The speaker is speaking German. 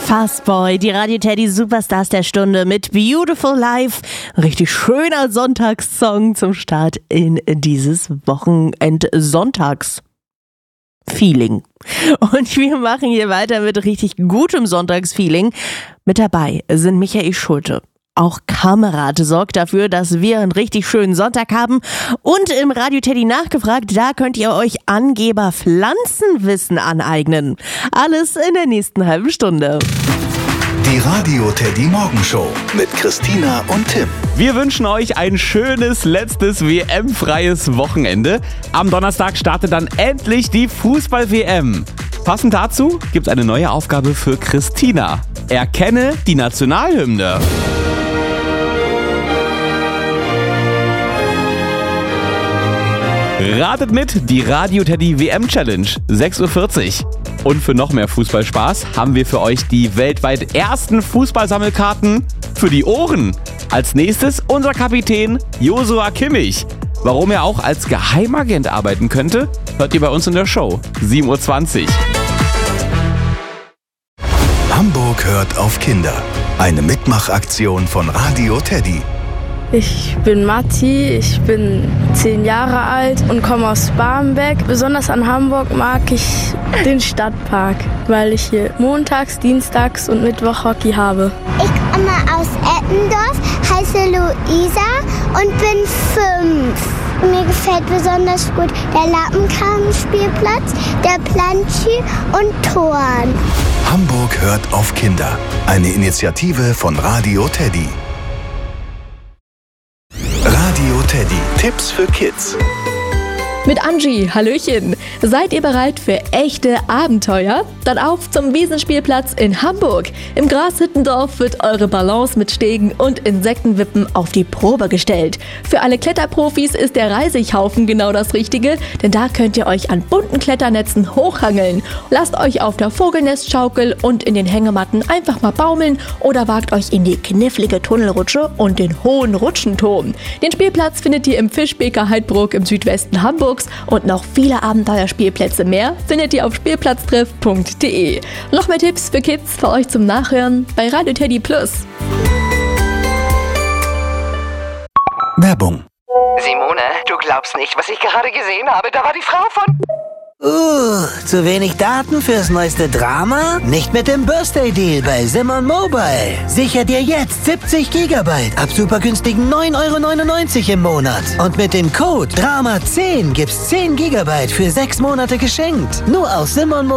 Fastboy, die Radio Teddy Superstars der Stunde mit Beautiful Life. Richtig schöner Sonntagssong zum Start in dieses Wochenend-Sonntags-Feeling. Und wir machen hier weiter mit richtig gutem Sonntagsfeeling. Mit dabei sind Michael Schulte. Auch Kamerad sorgt dafür, dass wir einen richtig schönen Sonntag haben. Und im Radio Teddy nachgefragt, da könnt ihr euch Angeber Pflanzenwissen aneignen. Alles in der nächsten halben Stunde. Die Radio Teddy Morgenshow mit Christina und Tim. Wir wünschen euch ein schönes letztes WM-freies Wochenende. Am Donnerstag startet dann endlich die Fußball-WM. Passend dazu gibt's eine neue Aufgabe für Christina. Erkenne die Nationalhymne. Ratet mit, die Radio Teddy WM Challenge, 6:40 Uhr. Und für noch mehr Fußballspaß haben wir für euch die weltweit ersten Fußballsammelkarten für die Ohren. Als nächstes unser Kapitän Joshua Kimmich. Warum er auch als Geheimagent arbeiten könnte, hört ihr bei uns in der Show, 7:20 Uhr. Hamburg hört auf Kinder. Eine Mitmachaktion von Radio Teddy. Ich bin Matti, ich bin 10 Jahre alt und komme aus Barmbek. Besonders an Hamburg mag ich den Stadtpark, weil ich hier montags, dienstags und Mittwoch Hockey habe. Ich komme aus Eppendorf, heiße Luisa und bin 5. Mir gefällt besonders gut der Lappenkranenspielplatz, der Planschie und Toren. Hamburg hört auf Kinder. Eine Initiative von Radio Teddy. Radio Teddy. Tipps für Kids. Mit Angie, Hallöchen. Seid ihr bereit für echte Abenteuer? Dann auf zum Wiesenspielplatz in Hamburg. Im Grashüttendorf wird eure Balance mit Stegen und Insektenwippen auf die Probe gestellt. Für alle Kletterprofis ist der Reisighaufen genau das Richtige, denn da könnt ihr euch an bunten Kletternetzen hochhangeln. Lasst euch auf der Vogelnestschaukel und in den Hängematten einfach mal baumeln oder wagt euch in die knifflige Tunnelrutsche und den hohen Rutschenturm. Den Spielplatz findet ihr im Fischbeker Heidbruck im Südwesten Hamburgs und noch viele Abenteuerspielplätze mehr findet ihr auf spielplatztreff.de. Noch mehr Tipps für Kids für euch zum Nachhören bei Radio Teddy Plus. Werbung. Simone, du glaubst nicht, was ich gerade gesehen habe. Da war die Frau von... Zu wenig Daten fürs neueste Drama? Nicht mit dem Birthday-Deal bei Simon Mobile. Sicher dir jetzt 70 GB ab super günstigen 9,99 € im Monat. Und mit dem Code DRAMA10 gibt's 10 GB für 6 Monate geschenkt. Nur aus Simon Mobile.